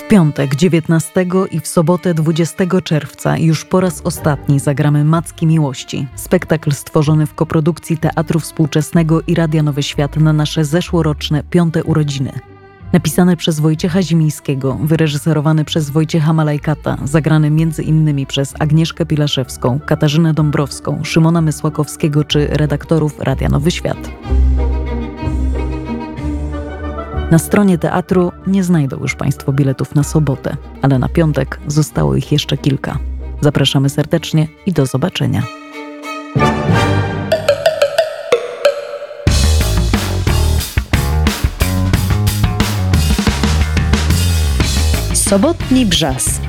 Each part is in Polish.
piątek 19 i w sobotę 20 czerwca już po raz ostatni zagramy Macki Miłości. Spektakl stworzony w koprodukcji Teatru Współczesnego i Radia Nowy Świat na nasze zeszłoroczne 5. urodziny. Napisany przez Wojciecha Zimińskiego, wyreżyserowany przez Wojciecha Malajkata, zagrany m.in. przez Agnieszkę Pilaszewską, Katarzynę Dąbrowską, Szymona Mysłakowskiego czy redaktorów Radia Nowy Świat. Na stronie teatru nie znajdą już Państwo biletów na sobotę, ale na piątek zostało ich jeszcze kilka. Zapraszamy serdecznie i do zobaczenia. Sobotni Brzask.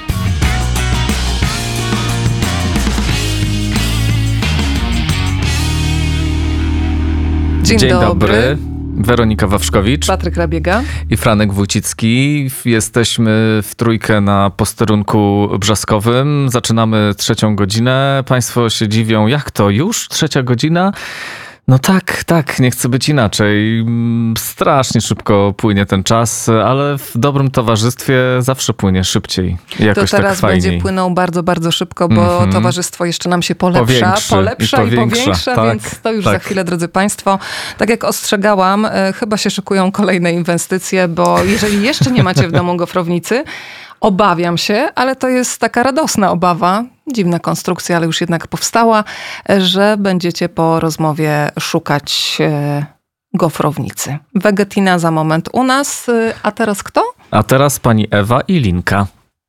Dzień dobry. Weronika Wawrzkowicz, Patryk Rabiega i Franek Wójcicki. Jesteśmy w trójkę na posterunku brzaskowym. Zaczynamy 3. godzinę. Państwo się dziwią, jak to już 3. godzina? No tak, nie chcę być inaczej. Strasznie szybko płynie ten czas, ale w dobrym towarzystwie zawsze płynie szybciej. Jakoś to teraz tak fajniej. będzie płynął bardzo, bardzo szybko, bo towarzystwo jeszcze nam się polepsza i powiększa, tak, więc to już tak. za chwilę, drodzy Państwo. Tak jak ostrzegałam, chyba się szykują kolejne inwestycje, bo jeżeli jeszcze nie macie w domu gofrownicy, obawiam się, ale to jest taka radosna obawa, dziwna konstrukcja, ale już jednak powstała, że będziecie po rozmowie szukać gofrownicy. Wegetina za moment u nas, a teraz kto? A teraz pani Ewa i Linka.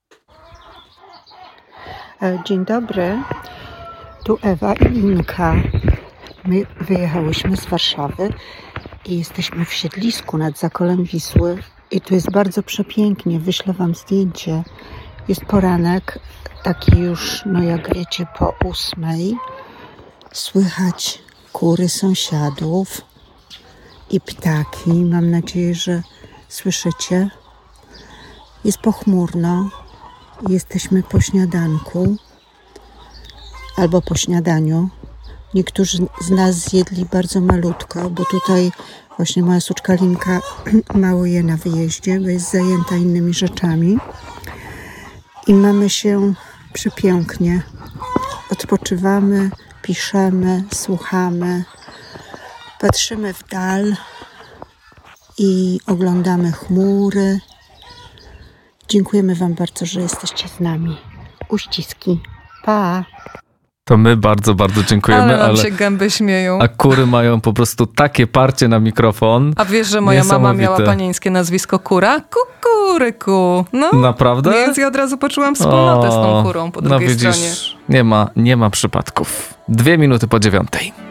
Dzień dobry, tu Ewa i Linka. My wyjechałyśmy z Warszawy i jesteśmy w siedlisku nad Zakolem Wisły i tu jest bardzo przepięknie, wyślę wam zdjęcie. Jest poranek, taki już, no jak wiecie, po 8. Słychać kury sąsiadów i ptaki, mam nadzieję, że słyszycie. Jest pochmurno, jesteśmy po śniadanku albo po śniadaniu. Niektórzy z nas zjedli bardzo malutko, bo tutaj właśnie moja suczka Linka mało je na wyjeździe, bo jest zajęta innymi rzeczami. I mamy się przepięknie. Odpoczywamy, piszemy, słuchamy, patrzymy w dal i oglądamy chmury. Dziękujemy wam bardzo, że jesteście z nami. Uściski. Pa! To my bardzo, bardzo dziękujemy, ale się gęby śmieją. A kury mają po prostu takie parcie na mikrofon. A wiesz, że moja mama miała panieńskie nazwisko Kura? Kukuryku. No, naprawdę? Więc ja od razu poczułam wspólnotę z tą kurą po drugiej stronie. Nie ma przypadków. 2 minuty po 9.